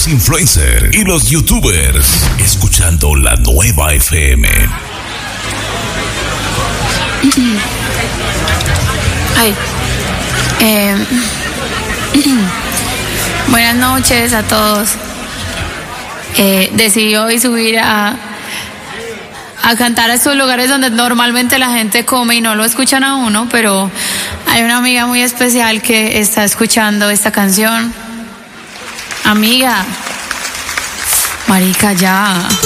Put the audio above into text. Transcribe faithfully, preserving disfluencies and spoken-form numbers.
los influencers y los youtubers, escuchando la nueva F M. Ay. Eh, buenas noches a todos. Eh, decidí hoy subir a, a cantar a estos lugares donde normalmente la gente come y no lo escuchan a uno, pero hay una amiga muy especial que está escuchando esta canción. Amiga, marica, ya.